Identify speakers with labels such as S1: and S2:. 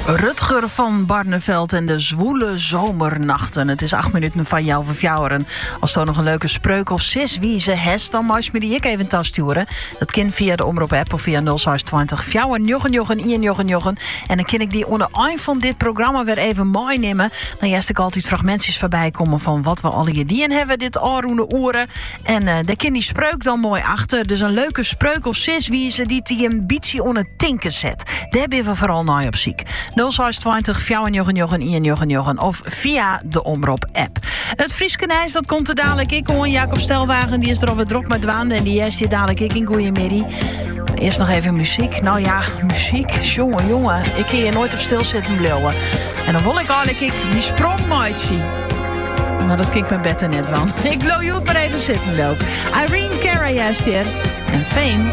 S1: Rutger van Barneveld en de zwoele zomernachten. Het is 8 minuten van jou verjouweren. Als er nog een leuke spreuk of sis wie ze hes, dan mag je me die ik even thuis sturen. Dat kan via de Omroep app of via 0620 fjouwen en dan kan ik die onder een van dit programma weer even mooi nemen. Dan juist ik altijd fragmentjes voorbij komen van wat we alle ideeën hebben dit aanroende oren. En daar kan die spreuk dan mooi achter. Dus een leuke spreuk of sis wie ze die ambitie onder tinken zet. Daar ben we vooral naar op ziek. 0620 fjouwen of via de Omroep app. Het Frieskenijs, dat komt er dadelijk. Ik hoor Jacob Stelwagen, die is er alweer druk met Waande. En die is hier dadelijk ik in Goeiemiddag. Eerst nog even muziek. Nou ja, muziek. Jongen. Ik kan hier nooit op stil zitten blijven. En dan wil ik eigenlijk die sprong nooit zien. Maar dat klinkt mijn bed er net van. Ik blow je op maar even zitten ook. Irene Cara juist hier. En Fame.